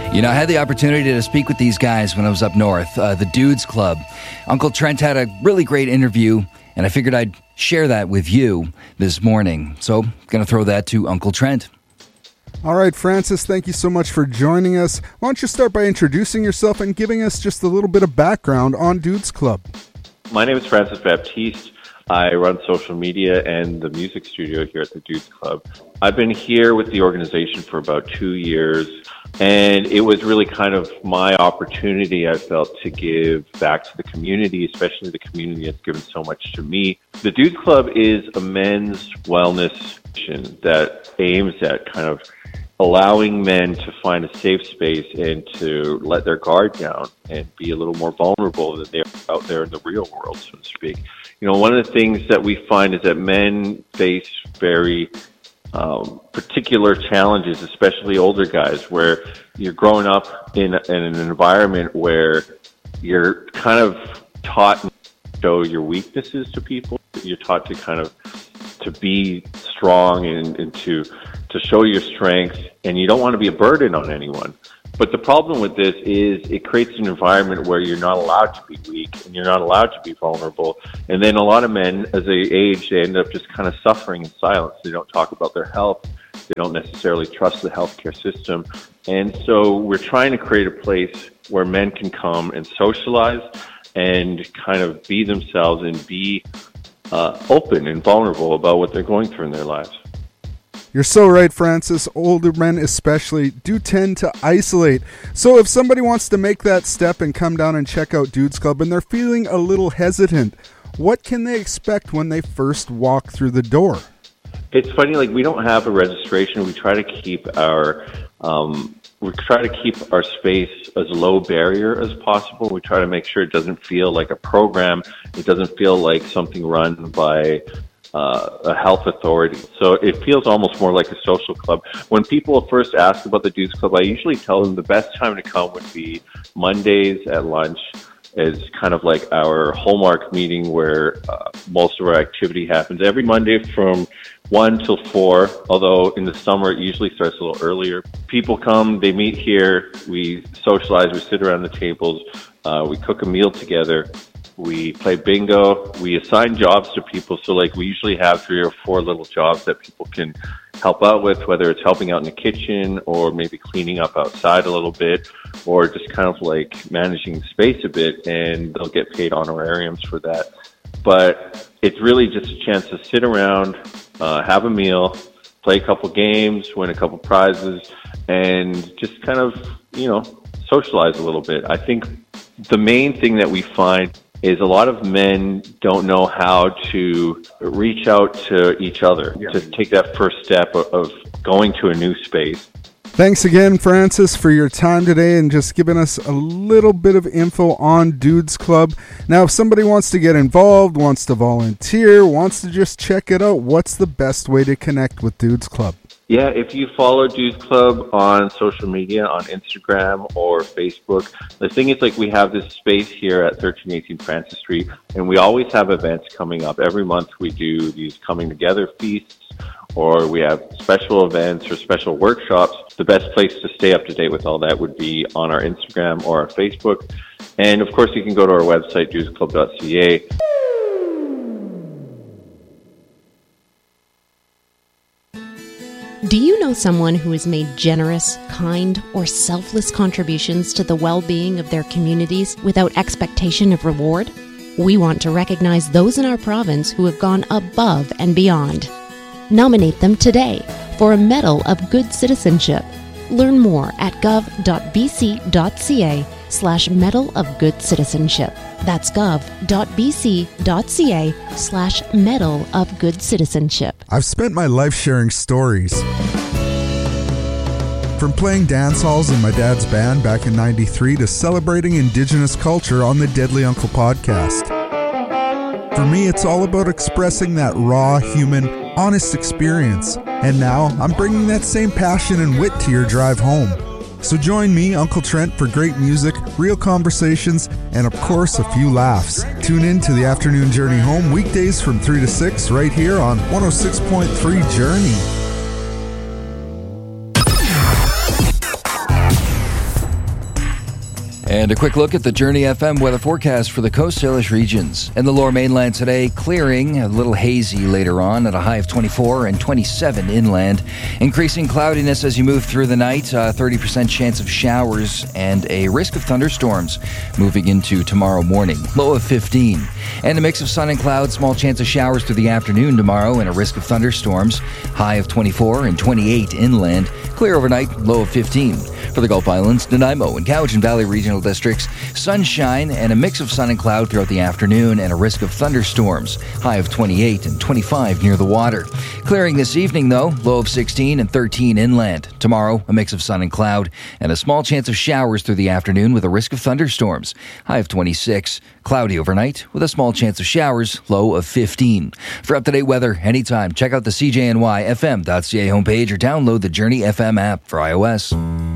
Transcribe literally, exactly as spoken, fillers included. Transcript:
You know, I had the opportunity to speak with these guys when I was up north, uh, the Dudes Club. Uncle Trent had a really great interview, and I figured I'd share that with you this morning. So, going to throw that to Uncle Trent. All right, Francis, thank you so much for joining us. Why don't you start by introducing yourself and giving us just a little bit of background on Dudes Club? My name is Francis Baptiste. I run social media and the music studio here at the Dudes Club. I've been here with the organization for about two years, and it was really kind of my opportunity, I felt, to give back to the community, especially the community that's given so much to me. The Dudes Club is a men's wellness mission that aims at kind of allowing men to find a safe space and to let their guard down and be a little more vulnerable than they're out there in the real world, so to speak. You know, one of the things that we find is that men face very um, particular challenges, especially older guys, where you're growing up in, in an environment where you're kind of taught to show your weaknesses to people. You're taught to kind of to be strong and, and to to show your strength, and you don't want to be a burden on anyone. But the problem with this is it creates an environment where you're not allowed to be weak and you're not allowed to be vulnerable. And then a lot of men, as they age, they end up just kind of suffering in silence. They don't talk about their health. They don't necessarily trust the healthcare system. And so we're trying to create a place where men can come and socialize and kind of be themselves and be uh, open and vulnerable about what they're going through in their lives. You're so right, Francis. Older men especially do tend to isolate. So if somebody wants to make that step and come down and check out Dudes Club and they're feeling a little hesitant, what can they expect when they first walk through the door? It's funny, like we don't have a registration. We try to keep our um, we try to keep our space as low barrier as possible. We try to make sure it doesn't feel like a program. It doesn't feel like something run by Uh, a health authority. So it feels almost more like a social club. When people first ask about the Dudes Club, I usually tell them the best time to come would be Mondays at lunch. Is kind of like our hallmark meeting where uh, most of our activity happens. Every Monday from one till four, although in the summer it usually starts a little earlier. People come, they meet here, we socialize, we sit around the tables, uh, we cook a meal together. We play bingo. We assign jobs to people. So like we usually have three or four little jobs that people can help out with, whether it's helping out in the kitchen or maybe cleaning up outside a little bit or just kind of like managing the space a bit, and they'll get paid honorariums for that. But it's really just a chance to sit around, uh, have a meal, play a couple games, win a couple prizes, and just kind of, you know, socialize a little bit. I think the main thing that we find is a lot of men don't know how to reach out to each other, yeah. to take that first step of, of going to a new space. Thanks again, Francis, for your time today and just giving us a little bit of info on Dudes Club. Now, if somebody wants to get involved, wants to volunteer, wants to just check it out, what's the best way to connect with Dudes Club? Yeah, if you follow Dudes Club on social media, on Instagram or Facebook, the thing is, like, we have this space here at thirteen eighteen Francis Street, and we always have events coming up. Every month we do these coming together feasts, or we have special events or special workshops. The best place to stay up to date with all that would be on our Instagram or our Facebook. And, of course, you can go to our website, dudes club dot c a. Do you know someone who has made generous, kind, or selfless contributions to the well-being of their communities without expectation of reward? We want to recognize those in our province who have gone above and beyond. Nominate them today for a Medal of Good Citizenship. Learn more at gov dot b c dot c a slash Medal of Good Citizenship. That's gov dot b c dot c a slash Medal of Good Citizenship. I've spent my life sharing stories. From playing dance halls in my dad's band back in ninety-three to celebrating Indigenous culture on the Deadly Uncle podcast. For me, it's all about expressing that raw, human, honest experience. And now, I'm bringing that same passion and wit to your drive home. So join me, Uncle Trent, for great music, real conversations, and of course, a few laughs. Tune in to the Afternoon Journey Home weekdays from three to six right here on one oh six point three Journey. And a quick look at the Journey F M weather forecast for the Coast Salish regions. In the Lower Mainland today, clearing, a little hazy later on at a high of twenty-four and twenty-seven inland. Increasing cloudiness as you move through the night, uh, thirty percent chance of showers and a risk of thunderstorms moving into tomorrow morning. Low of fifteen. And a mix of sun and clouds, small chance of showers through the afternoon tomorrow and a risk of thunderstorms. High of twenty-four and twenty-eight inland. Clear overnight, low of fifteen. For the Gulf Islands, Nanaimo and Cowichan Valley regional districts, sunshine and a mix of sun and cloud throughout the afternoon and a risk of thunderstorms. High of twenty-eight and twenty-five near the water. Clearing this evening, though, low of sixteen and thirteen inland. Tomorrow, a mix of sun and cloud and a small chance of showers through the afternoon with a risk of thunderstorms. High of twenty-six. Cloudy overnight with a small chance of showers, low of fifteen. For up-to-date weather anytime, check out the C J N Y F M dot C A homepage or download the Journey F M app for iOS.